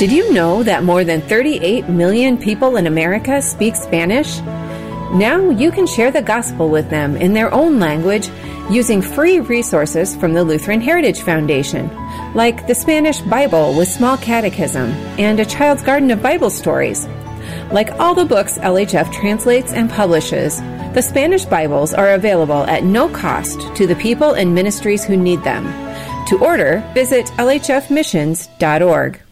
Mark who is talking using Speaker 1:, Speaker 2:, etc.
Speaker 1: Did you know that more than 38 million people in America speak Spanish? Now you can share the gospel with them in their own language using free resources from the Lutheran Heritage Foundation, like the Spanish Bible with Small Catechism and A Child's Garden of Bible Stories. Like all the books LHF translates and publishes, the Spanish Bibles are available at no cost to the people and ministries who need them. To order, visit lhfmissions.org.